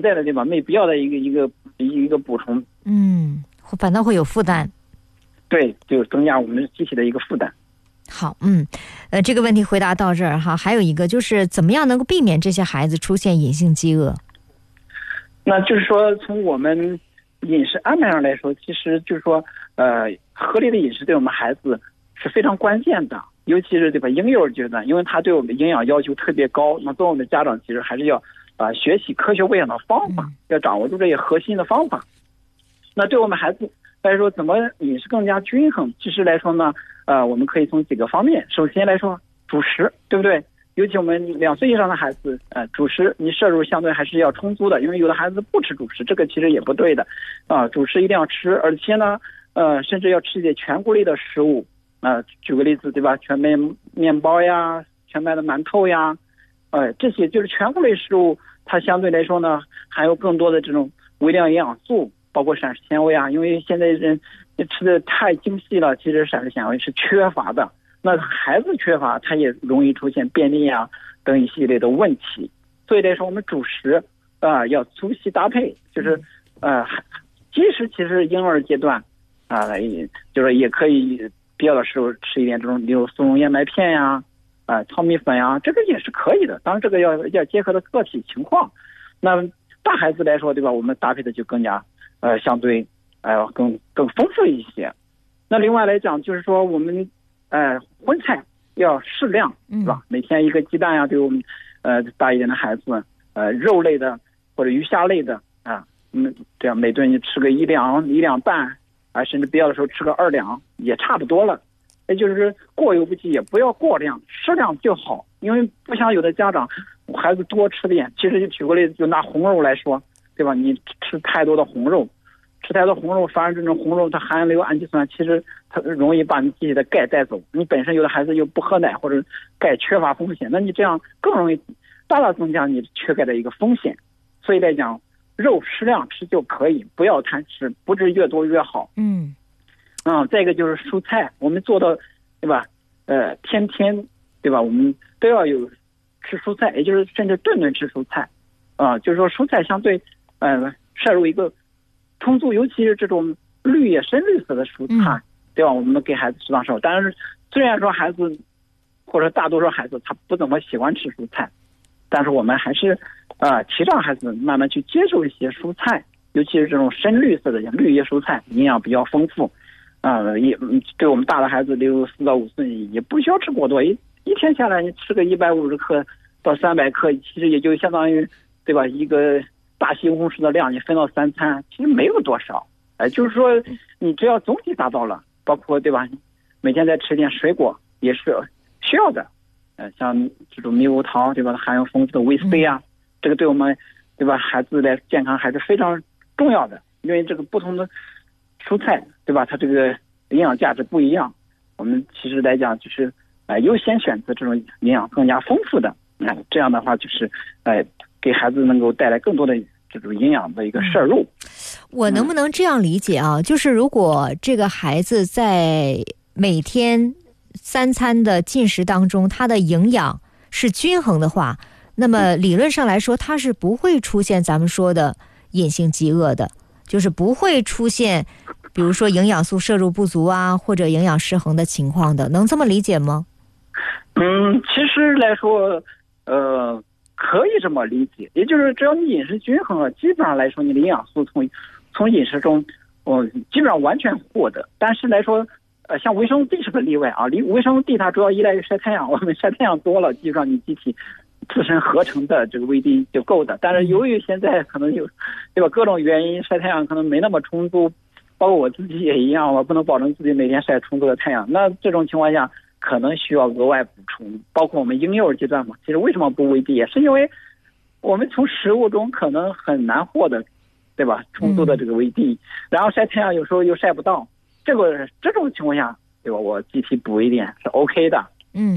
在的对吧？没必要的一个补充。 反倒会有负担。 对，就增加我们机体的一个负担。 好，这个问题回答到这儿哈。还有一个就是怎么样能够避免这些孩子出现隐性饥饿？ 那就是说，从我们饮食安排上来说，其实就是说，合理的饮食对我们孩子是非常关键的，尤其是对吧，婴幼儿阶段，因为他对我们营养要求特别高。那作为我们的家长，其实还是要学习科学喂养的方法，要掌握住这些核心的方法。那对我们孩子来说，怎么饮食更加均衡？其实来说呢，我们可以从几个方面。首先来说，主食，对不对？尤其我们2岁以上的孩子，主食你摄入相对还是要充足的，因为有的孩子不吃主食，这个其实也不对的，主食一定要吃，而且呢，甚至要吃一些全谷类的食物，举个例子，对吧？全麦面包呀，全麦的馒头呀，这些就是全谷类食物，它相对来说呢，含有更多的这种微量营养素，包括膳食纤维啊，因为现在人吃的太精细了，其实膳食纤维是缺乏的。那孩子缺乏，他也容易出现便秘啊等一系列的问题。所以来说，我们主食要粗细搭配，就是即使其实婴儿阶段就是也可以必要的时候吃一点这种，比如松茸燕麦片呀、糙米粉呀，这个也是可以的。当然这个要结合的个体情况。那大孩子来说，对吧？我们搭配的就更加相对更丰富一些。那另外来讲，就是说我们荤菜要适量，是吧？每天一个鸡蛋呀，对我们大一点的孩子，肉类的或者鱼虾类的这样每顿你吃个1两半，甚至必要的时候吃个2两也差不多了。也就是过犹不及，也不要过量，适量就好。因为不像有的家长，孩子多吃点，其实就举个例子，就拿红肉来说，对吧？你吃太多的红肉，反而这种红肉它含有氨基酸，其实它容易把你机体的钙带走。你本身有的孩子又不喝奶或者钙缺乏风险，那你这样更容易大大增加你缺钙的一个风险。所以来讲，肉适量吃就可以，不要贪吃，不是越多越好。再一个就是蔬菜，我们做到，对吧？天天，对吧？我们都要有吃蔬菜，也就是甚至顿顿吃蔬菜，就是说蔬菜相对，摄入一个充足，尤其是这种绿叶深绿色的蔬菜，对吧？我们给孩子适当摄入。但是虽然说孩子或者大多数孩子他不怎么喜欢吃蔬菜，但是我们还是提倡孩子慢慢去接受一些蔬菜，尤其是这种深绿色的绿叶蔬菜，营养比较丰富。也对我们大的孩子，4到5岁也不需要吃过多，一天下来你吃个150克到300克，其实也就相当于，对吧？一个大西红柿的量，你分到3餐，其实没有多少。就是说你只要总体达到了，包括对吧？每天再吃点水果也是需要的。像这种猕猴桃，对吧？它含有丰富的维 C 啊，这个对我们，对吧？孩子的健康还是非常重要的，因为这个不同的蔬菜，对吧？它这个营养价值不一样，我们其实来讲就是优先选择这种营养更加丰富的，这样的话就是给孩子能够带来更多的这种营养的一个摄入。 我能不能这样理解啊？就是如果这个孩子在每天3餐的进食当中，他的营养是均衡的话，那么理论上来说，他是不会出现咱们说的隐性饥饿的，就是不会出现比如说营养素摄入不足啊，或者营养失衡的情况的，能这么理解吗？ 其实来说，可以这么理解，也就是只要你饮食均衡了，基本上来说你的营养素从饮食中，基本上完全获得。但是来说，像维生素 D 是个例外啊，维生素 D 它主要依赖于晒太阳，我们晒太阳多了，基本上你机体自身合成的这个维 D 就够的。但是由于现在可能有，对吧，各种原因晒太阳可能没那么充足，包括我自己也一样，我不能保证自己每天晒充足的太阳。那这种情况下，可能需要额外补充。包括我们婴幼儿阶段嘛，其实为什么不维 D，也是因为我们从食物中可能很难获得，对吧，充足的这个维 D，然后晒太阳有时候又晒不到，这种情况下，对吧，我机体补一点是 OK 的。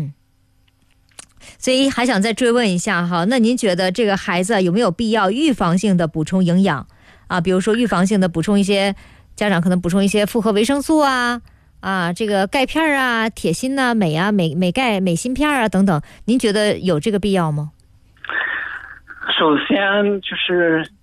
所以还想再追问一下哈，那您觉得这个孩子有没有必要预防性的补充营养啊？比如说预防性的补充一些，家长可能补充一些复合维生素啊，这个钙片啊、铁锌啊、镁啊、镁钙、镁锌片啊等等，您觉得有这个必要吗？ 首先就是